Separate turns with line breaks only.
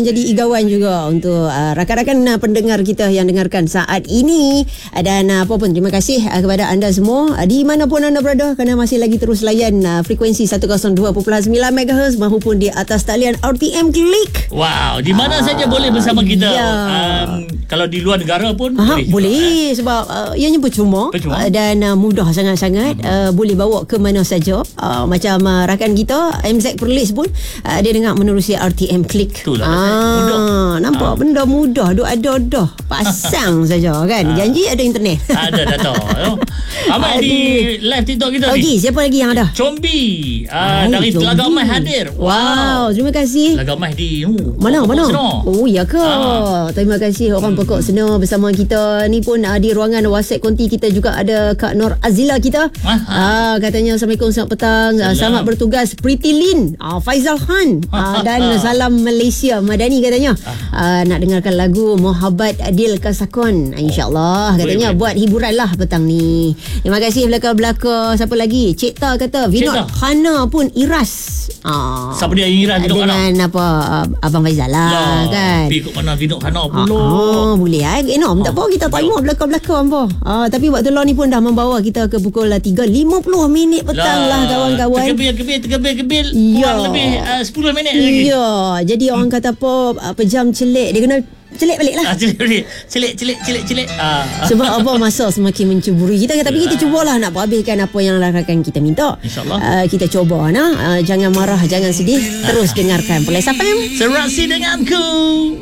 menjadi igawan juga untuk rakan-rakan pendengar kita yang dengarkan saat ini. Dan apa pun, terima kasih kepada anda semua di mana pun anda berada, kerana masih lagi terus layan frekuensi 102.9 MHz maupun di atas talian RTM Klik.
Wow, di mana saja boleh bersama kita. Kalau di luar negara pun
boleh sebab ianya percuma dan mudah sangat-sangat. Boleh bawa ke mana saja. Macam rakan kita MZ Perlis pun dia dengar menerusi RTM Klik. Nampak benda mudah, ada dah pasang saja kan. Janji ada internet.
Ada data. Ramai di live TikTok kita
ni. Siapa lagi yang ada?
Combi dari Telaga Emas hadir.
Wow, terima kasih.
Telaga Emas di
mana? Oh ya ke? Terima kasih orang Pokok Seno bersama kita. Ni pun di ruangan WhatsApp konti kita juga ada Kak Nur Azila kita. Katanya Assalamualaikum, selamat petang. Selamat bertugas Pretty Lin, Faizal Khan dan salam Malaysia Madani katanya. Nak dengarkan lagu Mohabbat Adil Kasakon, InsyaAllah katanya buat hiburan lah petang ni. Terima kasih belaka-belaka. Siapa lagi? Cik Ta kata Vinod Khana pun iras.
Siapa dia yang iras Vinod Khana?
Dengan Abang Faizal lah kan.
Pergi kat mana Vinod Khana pula.
Boleh tak apa, kita tengok belakang-belakang apa. Tapi waktu law ni pun dah membawa kita ke pukul 3.50 minit petang lah kawan-kawan.
Tergebil kurang lebih 10 minit lagi.
Ya, jadi orang kata apa jam celik, dia kena celik balik lah.
Celik.
Sebab apa, masa semakin mencuburi kita. Tapi kita cubalah nak habiskan apa yang rakan kita minta.
InsyaAllah.
Kita cuba jangan marah, jangan sedih. Terus dengarkan Perlis FM.
Serasi denganku.